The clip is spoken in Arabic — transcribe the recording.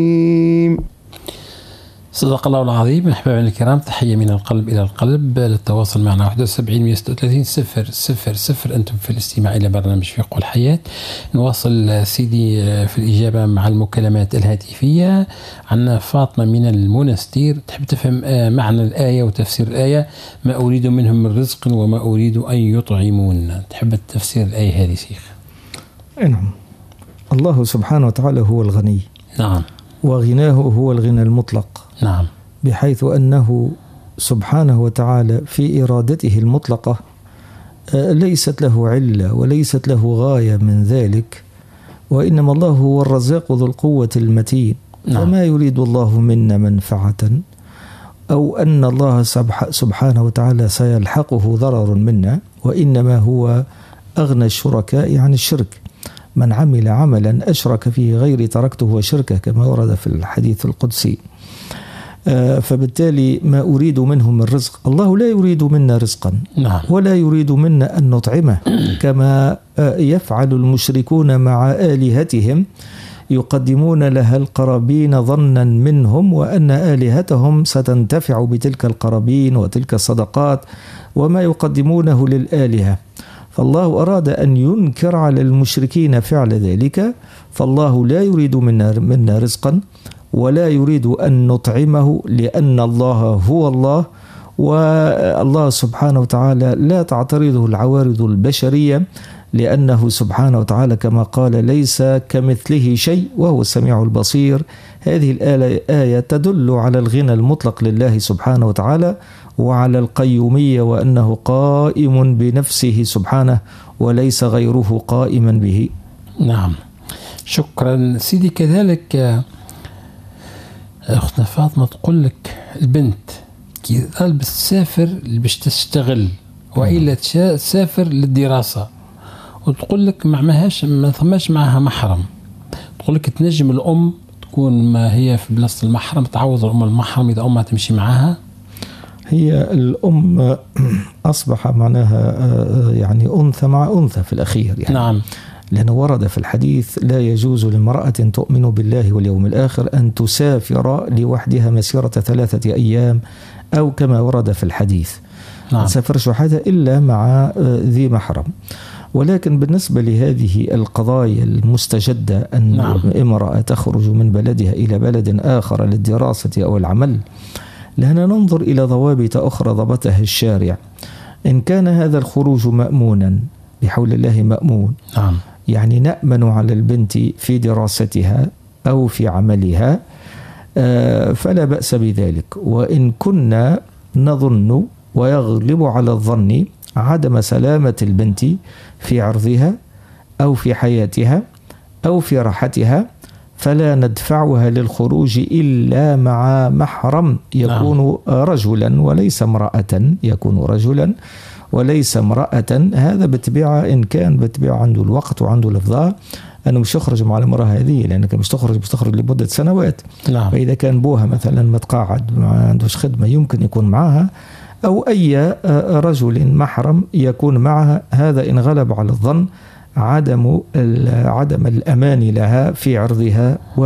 صدق الله العظيم. أحبابنا الكرام، تحية من القلب إلى القلب. للتواصل معنا 71 136 000. أنتم في الاستماع إلى برنامج فقه الحياة. نواصل سيدي في الإجابة مع المكالمات الهاتفية. عنا فاطمة من المنستير تحب تفهم معنى الآية وتفسير الآية: ما أريد منهم من رزق وما أريد أن يطعمون. تحب تفسير الآية هذه شيخ؟ نعم. الله سبحانه وتعالى هو الغني. نعم. وغناه هو الغنى المطلق. نعم. بحيث أنه سبحانه وتعالى في إرادته المطلقة ليست له علة وليست له غاية من ذلك، وإنما الله هو الرزاق ذو القوة المتين. نعم. فما يريد الله منا منفعة أو أن الله سبحانه وتعالى سيلحقه ضرر منا، وإنما هو أغنى الشركاء عن الشرك. من عمل عملا أشرك فيه غيري تركته وشركه، كما ورد في الحديث القدسي. فبالتالي ما أريد منهم من رزق، الله لا يريد منا رزقا. نعم. ولا يريد منا أن نطعمه كما يفعل المشركون مع آلهتهم، يقدمون لها القرابين ظنا منهم وأن آلهتهم ستنتفع بتلك القرابين وتلك الصدقات وما يقدمونه للآلهة. فالله أراد أن ينكر على المشركين فعل ذلك، فالله لا يريد منا رزقا ولا يريد أن نطعمه، لأن الله هو الله، والله سبحانه وتعالى لا تعترضه العوارض البشرية، لأنه سبحانه وتعالى كما قال ليس كمثله شيء وهو السميع البصير. هذه الآية تدل على الغنى المطلق لله سبحانه وتعالى وعلى القيومية، وأنه قائم بنفسه سبحانه وليس غيره قائما به. نعم، شكرا سيدي. كذلك أختنا فاطمة تقول لك البنت كي تسافر باش تشتغل وإلا تسافر للدراسة، وتقول لك ما ثماش معها محرم، تقول لك تنجم الأم تكون ما هي في بلاصة المحرم تعوض الأم المحرم إذا أمها تمشي معها. هي الأم أصبح معناها يعني أنثى مع أنثى في الأخير يعني. نعم. لأنه ورد في الحديث لا يجوز لامرأة تؤمن بالله واليوم الآخر أن تسافر لوحدها مسيرة 3 أيام، أو كما ورد في الحديث. نعم. ما تسافرش وحدها إلا مع ذي محرم. ولكن بالنسبة لهذه القضايا المستجدة أن نعم. امرأة تخرج من بلدها إلى بلد آخر للدراسة أو العمل، لأننا ننظر إلى ضوابط أخرى ضبطها الشارع. إن كان هذا الخروج مأمونا بحول الله مأمون، نعم، يعني نأمن على البنت في دراستها أو في عملها، فلا بأس بذلك. وإن كنا نظن ويغلب على الظن عدم سلامة البنت في عرضها أو في حياتها أو في راحتها، فلا ندفعها للخروج إلا مع محرم يكون رجلا وليس امرأة، يكون رجلا وليس امرأة. هذا بتبيعة إن كان بتبيع عنده الوقت وعنده الإفضاء أنه مش يخرج مع المرأة هذه، لأنك مش تخرج لمدة سنوات. نعم. فإذا كان بوها مثلا متقاعد ما عندوش خدمة يمكن يكون معها، أو أي رجل محرم يكون معها، هذا إن غلب على الظن عدم الأمان لها في عرضها